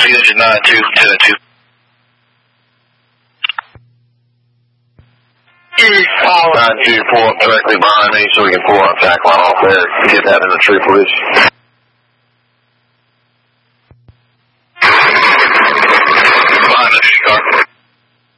Sea Engine 9210. 924 directly behind me so we can pull our tack line off there and get that in the tree, please.